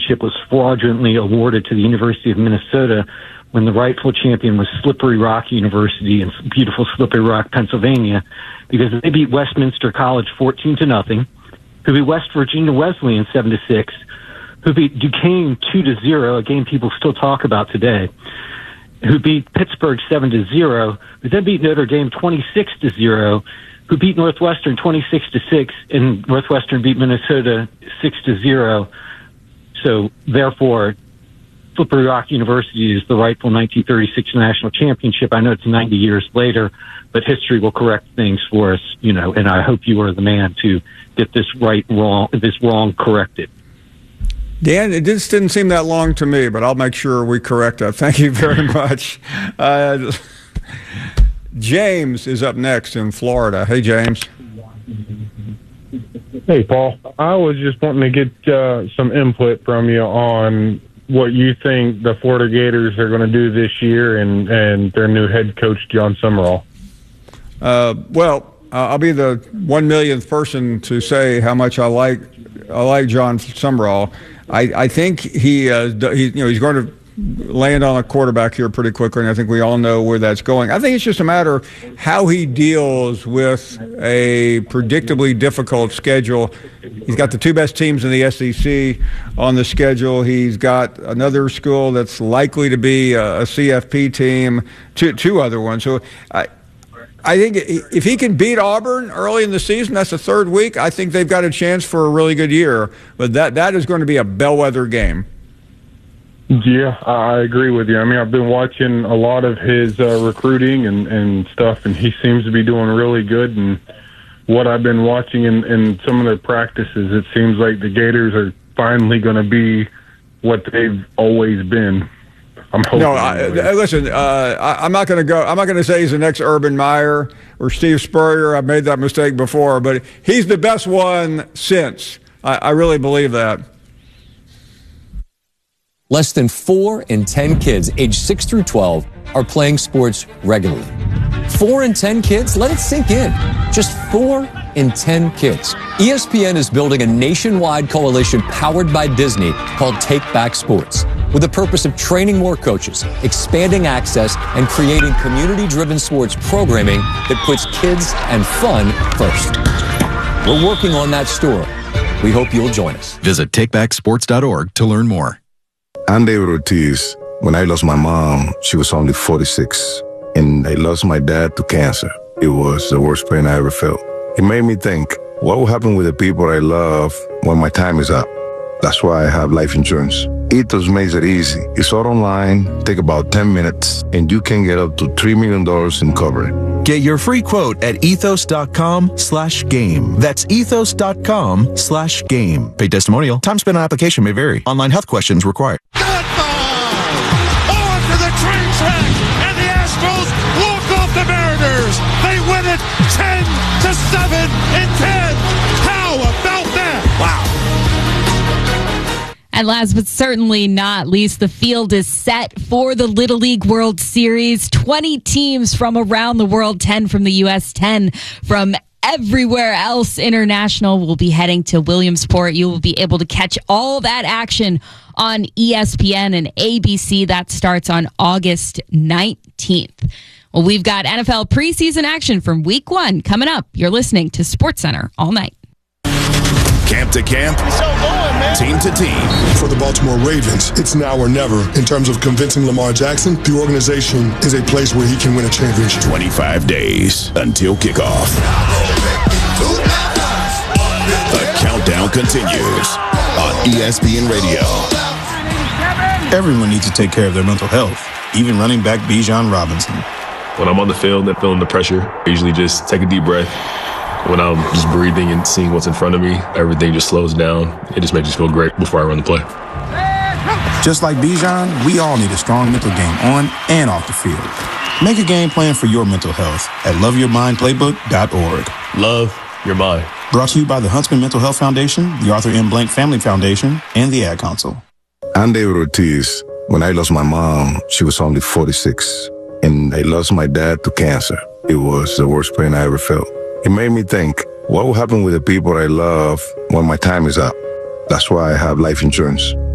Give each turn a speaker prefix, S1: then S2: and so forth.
S1: championship was fraudulently awarded to the University of Minnesota when the rightful champion was Slippery Rock University in beautiful Slippery Rock, Pennsylvania, because they beat Westminster College 14-0, who beat West Virginia Wesleyan 7-6, who beat Duquesne 2-0, a game people still talk about today, who beat Pittsburgh 7-0, but then beat Notre Dame 26-0, who beat Northwestern 26-6, and Northwestern beat Minnesota 6-0. So therefore, Slippery Rock University is the rightful 1936 national championship. I know it's 90 years later, but history will correct things for us, and I hope you are the man to get this wrong corrected.
S2: Dan, it just didn't seem that long to me, but I'll make sure we correct that. Thank you very much. James is up next in Florida. Hey, James.
S3: Hey, Paul. I was just wanting to get some input from you on what you think the Florida Gators are going to do this year and their new head coach, John Summerall.
S2: I'll be the 1 millionth person to say how much I like John Summerall. I think he's going to land on a quarterback here pretty quickly, and I think we all know where that's going. I think it's just a matter of how he deals with a predictably difficult schedule. He's got the two best teams in the SEC on the schedule. He's got another school that's likely to be a CFP team, two other ones. So I think if he can beat Auburn early in the season, that's the third week, I think they've got a chance for a really good year. But that is going to be a bellwether game.
S3: Yeah, I agree with you. I mean, I've been watching a lot of his recruiting and stuff, and he seems to be doing really good. And what I've been watching in some of their practices, it seems like the Gators are finally going to be what they've always been. I'm hoping. No,
S2: listen, I'm not going to go. I'm not going to say he's the next Urban Meyer or Steve Spurrier. I've made that mistake before, but he's the best one since. I really believe that.
S4: Less than 4 in 10 kids aged 6 through 12 are playing sports regularly. 4 in 10 kids? Let it sink in. Just 4 in 10 kids. ESPN is building a nationwide coalition powered by Disney called Take Back Sports, with the purpose of training more coaches, expanding access, and creating community-driven sports programming that puts kids and fun first. We're working on that story. We hope you'll join us.
S5: Visit takebacksports.org to learn more.
S6: I'm David Ortiz. When I lost my mom, she was only 46. And I lost my dad to cancer. It was the worst pain I ever felt. It made me think, what will happen with the people I love when my time is up? That's why I have life insurance. Ethos makes it easy. It's all online, take about 10 minutes, and you can get up to $3 million in coverage.
S7: Get your free quote at ethos.com/game. That's ethos.com/game. Paid testimonial. Time spent on application may vary. Online health questions required.
S8: Onto the train track, and the Astros walk off the Mariners. They win it 10-7 in 10. How about that? Wow.
S9: And last but certainly not least, the field is set for the Little League World Series. 20 teams from around the world, 10 from the U.S., 10 from everywhere else international will be heading to Williamsport. You will be able to catch all that action on ESPN and ABC. That starts on August 19th. Well, we've got NFL preseason action from week 1 coming up. You're listening to SportsCenter all night.
S10: Camp to camp, team to team.
S11: For the Baltimore Ravens, it's now or never. In terms of convincing Lamar Jackson, the organization is a place where he can win a championship.
S10: 25 days until kickoff. The countdown continues on ESPN Radio.
S12: Everyone needs to take care of their mental health, even running back Bijan Robinson.
S13: When I'm on the field and feeling the pressure, I usually just take a deep breath. When I'm just breathing and seeing what's in front of me, everything just slows down. It just makes me feel great before I run the play.
S12: Just like Bijan, we all need a strong mental game on and off the field. Make a game plan for your mental health at loveyourmindplaybook.org.
S13: Love your mind.
S12: Brought to you by the Huntsman Mental Health Foundation, the Arthur M. Blank Family Foundation, and the Ad Council.
S6: I'm David Ortiz. When I lost my mom, she was only 46. And I lost my dad to cancer. It was the worst pain I ever felt. It made me think, what will happen with the people I love when my time is up? That's why I have life insurance.